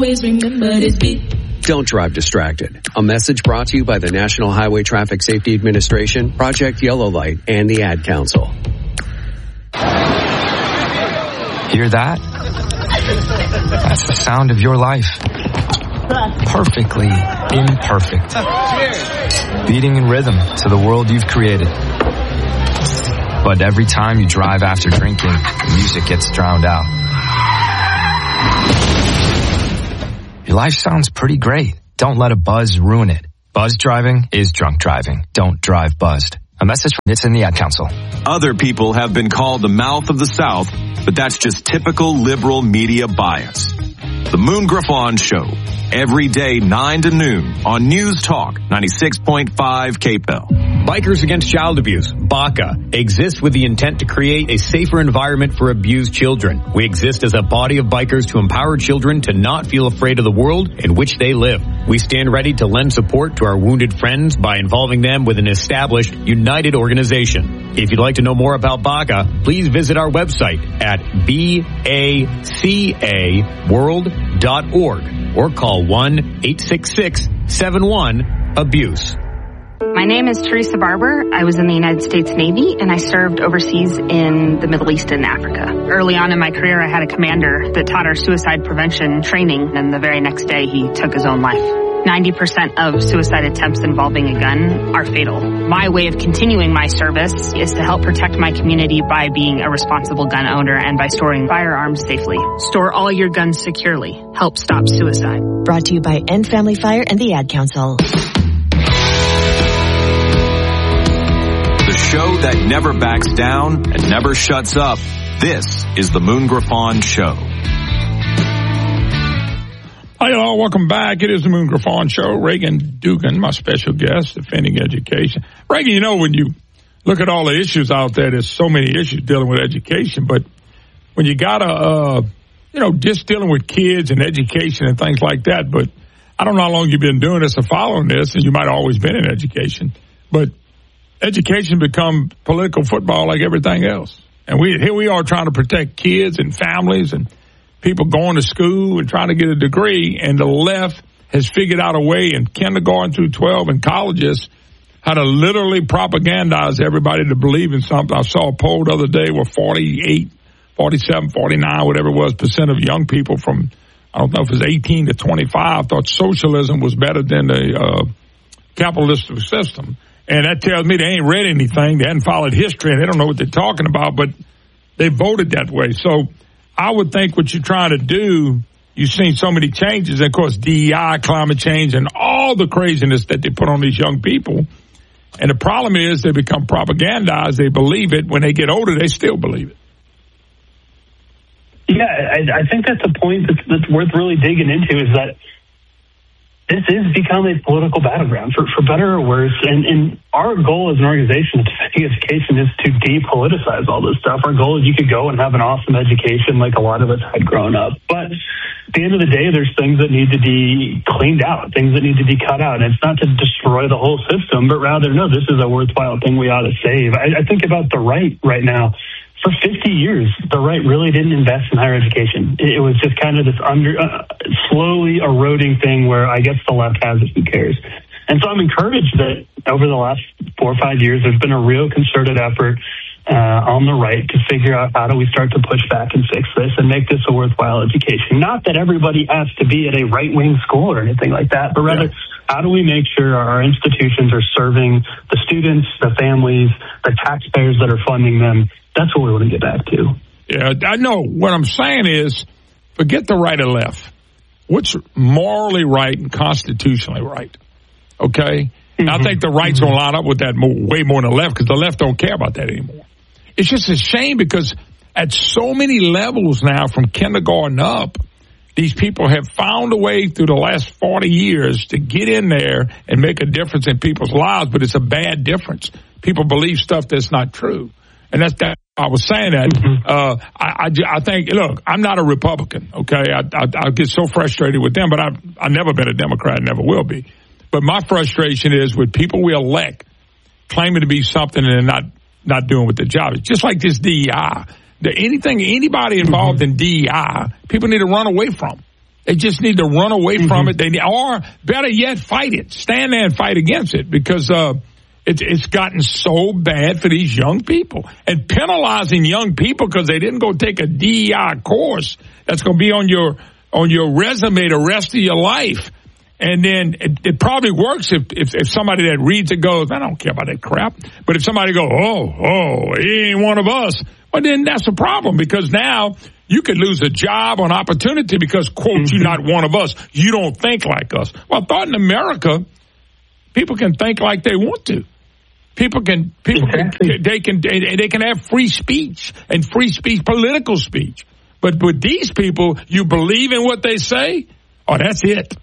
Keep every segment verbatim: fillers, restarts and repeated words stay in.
Always remember this beat. Don't drive distracted. A message brought to you by the National Highway Traffic Safety Administration, Project Yellow Light, and the Ad Council. Hear that? That's the sound of your life. Perfectly imperfect. Beating in rhythm to the world you've created. But every time you drive after drinking, the music gets drowned out. Your life sounds pretty great. Don't let a buzz ruin it. Buzz driving is drunk driving. Don't drive buzzed. A message from It's in the Ad Council. Other people have been called the mouth of the South, but that's just typical liberal media bias. The Moon Griffon Show, every day nine to noon on News Talk ninety-six point five K P L. Bikers Against Child Abuse, B A C A, exists with the intent to create a safer environment for abused children. We exist as a body of bikers to empower children to not feel afraid of the world in which they live. We stand ready to lend support to our wounded friends by involving them with an established, united organization. If you'd like to know more about B A C A, please visit our website at baca world dot org or call one eight six six seven one abuse. My name is Teresa Barber. I was in the United States Navy, and I served overseas in the Middle East and Africa. Early on in my career, I had a commander that taught our suicide prevention training, and the very next day, he took his own life. ninety percent of suicide attempts involving a gun are fatal. My way of continuing my service is to help protect my community by being a responsible gun owner and by storing firearms safely. Store all your guns securely. Help stop suicide. Brought to you by End Family Fire and the Ad Council. The show that never backs down and never shuts up. This is the Moon Griffon Show. Hi, all. Welcome back. It is the Moon Griffon Show. Reagan Dugan, my special guest, defending education. Reagan, you know, when you look at all the issues out there, there's so many issues dealing with education. But when you got to, uh, you know, just dealing with kids and education and things like that. But I don't know how long you've been doing this or following this, and you might have always been in education. But education become political football like everything else. And we here we are trying to protect kids and families and people going to school and trying to get a degree, and the left has figured out a way in kindergarten through twelve and colleges how to literally propagandize everybody to believe in something. I saw a poll the other day where forty-eight, forty-seven, forty-nine, whatever it was, percent of young people from, I don't know if it was eighteen to twenty-five, thought socialism was better than the uh, capitalistic system. And that tells me they ain't read anything, they hadn't followed history, and they don't know what they're talking about, but they voted that way. So I would think what you're trying to do, you've seen so many changes, and of course D E I, climate change, and all the craziness that they put on these young people. And the problem is they become propagandized, they believe it. When they get older, they still believe it. Yeah, I, I think that's a point that's, that's worth really digging into, is that this is becoming a political battleground, for, for better or worse. And, and our goal as an organization, Defending Education, is to depoliticize all this stuff. Our goal is you could go and have an awesome education like a lot of us had growing up. But at the end of the day, there's things that need to be cleaned out, things that need to be cut out. And it's not to destroy the whole system, but rather, no, this is a worthwhile thing we ought to save. I, I think about the right right now. For fifty years, the right really didn't invest in higher education. It was just kind of this under, uh, slowly eroding thing where I guess the left has it, who cares? And so I'm encouraged that over the last four or five years, there's been a real concerted effort uh, on the right to figure out how do we start to push back and fix this and make this a worthwhile education. Not that everybody has to be at a right-wing school or anything like that, but rather, yeah. how do we make sure our institutions are serving the students, the families, the taxpayers that are funding them? That's what we want to get back to. Yeah, I know. What I'm saying is, forget the right or left. What's morally right and constitutionally right? Okay? Mm-hmm. I think the right's mm-hmm. going to line up with that more, way more than the left, because the left don't care about that anymore. It's just a shame because at so many levels now, from kindergarten up, these people have found a way through the last forty years to get in there and make a difference in people's lives, but it's a bad difference. People believe stuff that's not true. And that's that. I was saying that. Mm-hmm. Uh, I, I, I think, look, I'm not a Republican, okay? I, I, I get so frustrated with them, but I've, I've never been a Democrat, never will be. But my frustration is with people we elect claiming to be something and they're not, not doing what the job is. Just like this D E I. The, anything, anybody involved mm-hmm. in D E I, people need to run away from. They just need to run away mm-hmm. from it. They or better yet, fight it. Stand there and fight against it because uh, it, it's gotten so bad for these young people. And penalizing young people because they didn't go take a D E I course that's going to be on your on your resume the rest of your life. And then it, it probably works if, if if somebody that reads it goes, I don't care about that crap. But if somebody goes, oh, oh, he ain't one of us, well, then that's a problem because now you could lose a job or an opportunity because, quote, mm-hmm. you're not one of us. You don't think like us. Well, I thought in America, people can think like they want to. People can, people exactly. can, they can, they, they can have free speech and free speech, political speech. But with these people, you believe in what they say, oh, that's it.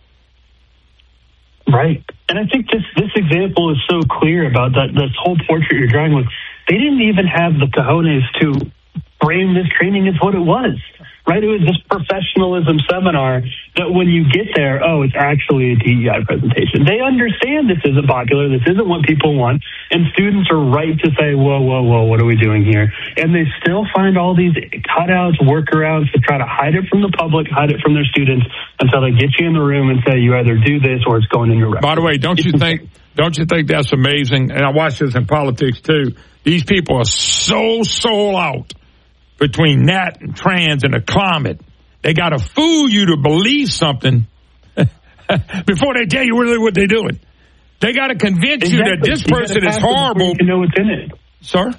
Right. And I think this, this example is so clear about that, this whole portrait you're drawing with. They didn't even have the cojones to frame this training as what it was, right? It was this professionalism seminar that when you get there, oh, it's actually a D E I presentation. They understand this isn't popular. This isn't what people want. And students are right to say, whoa, whoa, whoa, what are we doing here? And they still find all these cutouts, workarounds to try to hide it from the public, hide it from their students until they get you in the room and say you either do this or it's going in your record. By the way, don't you think, don't you think that's amazing? And I watch this in politics too. These people are so sold out between that and trans and the climate. They got to fool you to believe something before they tell you really what they're doing. They got to convince exactly. you that this you person is horrible. You can know what's in it. Sir?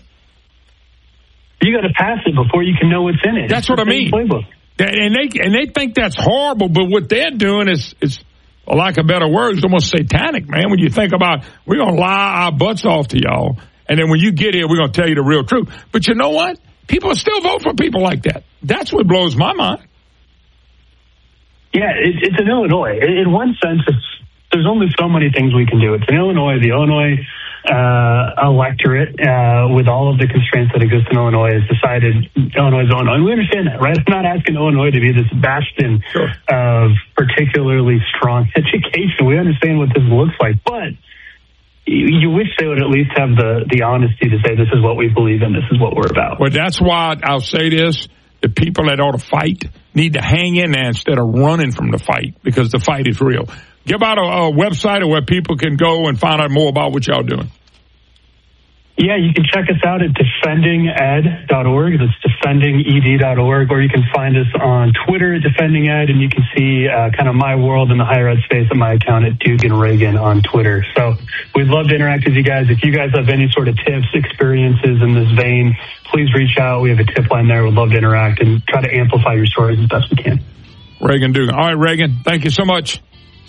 You got to pass it before you can know what's in it. That's it's what I mean. Playbook. And they and they think that's horrible, but what they're doing is, is for lack of better words, almost satanic, man. When you think about, we're going to lie our butts off to y'all, and then when you get here, we're going to tell you the real truth. But you know what? People still vote for people like that. That's what blows my mind. Yeah, it, it's in Illinois. In one sense, it's, there's only so many things we can do. It's in Illinois. The Illinois uh, electorate, uh, with all of the constraints that exist in Illinois, has decided Illinois is Illinois. And we understand that, right? I'm not asking Illinois to be this bastion sure. of particularly strong education. We understand what this looks like. But you wish they would at least have the, the honesty to say this is what we believe in, this is what we're about. Well, that's why I'll say this. The people that ought to fight need to hang in there instead of running from the fight because the fight is real. Give out a, a website where people can go and find out more about what y'all doing. Yeah, you can check us out at defending ed dot org. That's defending ed dot org. Or you can find us on Twitter at DefendingEd, and you can see uh, kind of my world in the higher ed space at my account at Dugan Reagan on Twitter. So we'd love to interact with you guys. If you guys have any sort of tips, experiences in this vein, please reach out. We have a tip line there. We'd love to interact and try to amplify your stories as best we can. Reagan Dugan. All right, Reagan, thank you so much.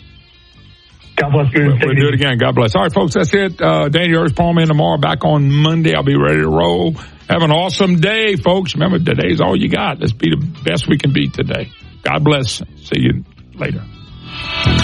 God bless you. We'll, we'll do it again. God bless. All right, folks, that's it. Uh, Danny Earth Palmer in tomorrow. Back on Monday. I'll be ready to roll. Have an awesome day, folks. Remember, today's all you got. Let's be the best we can be today. God bless. See you later.